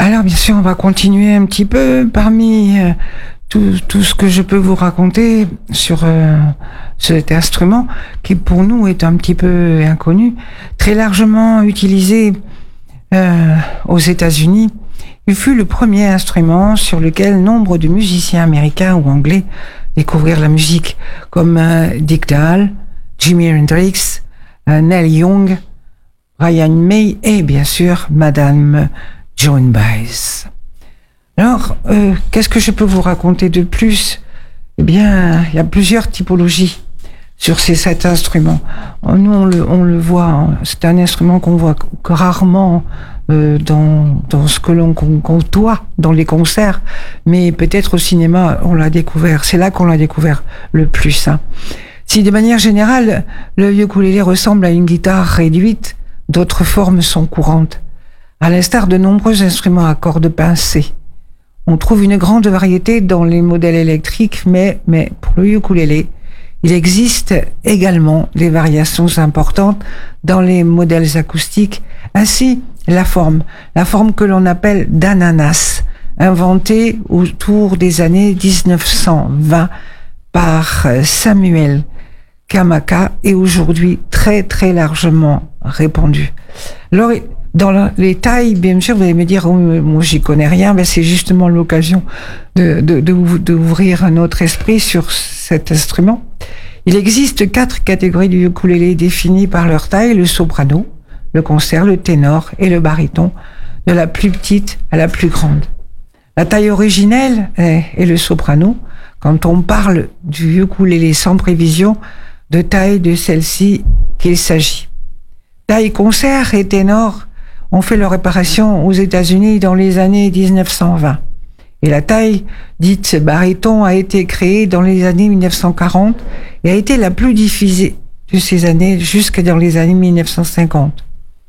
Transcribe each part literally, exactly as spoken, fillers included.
Alors bien sûr, on va continuer un petit peu parmi euh, tout, tout ce que je peux vous raconter sur euh, cet instrument qui pour nous est un petit peu inconnu, très largement utilisé euh, aux États-Unis. Il fut le premier instrument sur lequel nombre de musiciens américains ou anglais découvrirent la musique, comme euh, Dick Dale, Jimi Hendrix, euh, Neil Young, Brian May et bien sûr Madame Joan Baez. Alors, euh, qu'est-ce que je peux vous raconter de plus ? Eh bien, il y a plusieurs typologies sur ces sept instruments. Nous, on le, on le voit, hein, c'est un instrument qu'on voit que rarement euh, dans, dans ce que l'on côtoie, dans les concerts, mais peut-être au cinéma, on l'a découvert. C'est là qu'on l'a découvert le plus. Hein. Si de manière générale, le ukulélé ressemble à une guitare réduite, d'autres formes sont courantes. À l'instar de nombreux instruments à cordes pincées. On trouve une grande variété dans les modèles électriques, mais, mais pour le ukulélé, il existe également des variations importantes dans les modèles acoustiques. Ainsi, la forme, la forme que l'on appelle d'ananas, inventée autour des années dix-neuf cent vingt par Samuel Kamaka, est aujourd'hui très très largement répandue. Alors, dans les tailles, bien sûr, vous allez me dire, oh, moi j'y connais rien, mais c'est justement l'occasion de, de, de, d'ouvrir un autre esprit sur cet instrument. Il existe quatre catégories du ukulélé définies par leur taille: le soprano, le concert, le ténor et le baryton, de la plus petite à la plus grande. La taille originelle est, est le soprano, quand on parle du ukulélé sans prévision de taille de celle-ci qu'il s'agit. Taille concert et ténor ont fait leur apparition aux États-Unis dans les années dix-neuf cent vingt. Et la taille dite baryton a été créée dans les années mille neuf cent quarante et a été la plus diffusée de ces années jusque dans les années mille neuf cent cinquante.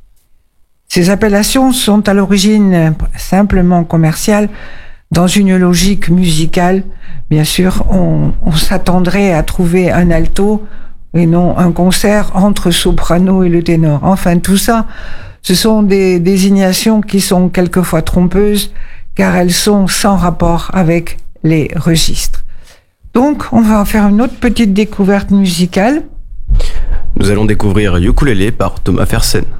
Ces appellations sont à l'origine simplement commerciales. Dans une logique musicale, bien sûr, on, on s'attendrait à trouver un alto et non un concert entre soprano et le ténor. Enfin, tout ça, ce sont des désignations qui sont quelquefois trompeuses, car elles sont sans rapport avec les registres. Donc, on va faire une autre petite découverte musicale. Nous allons découvrir Ukulélé par Thomas Fersen.